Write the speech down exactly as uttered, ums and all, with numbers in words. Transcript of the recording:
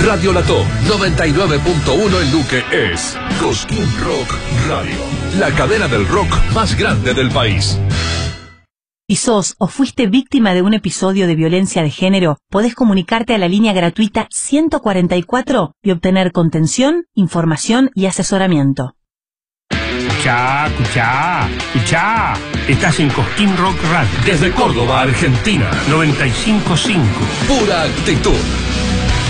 Radio Lató noventa y nueve punto uno en Luque es Cosquín Rock Radio, la cadena del rock más grande del país. Si sos o fuiste víctima de un episodio de violencia de género, podés comunicarte a la línea gratuita ciento cuarenta y cuatro y obtener contención, información y asesoramiento. Escuchá, escuchá, escuchá. Estás en Cosquín Rock Radio. Desde Córdoba, Argentina. noventa y cinco punto cinco. Pura actitud.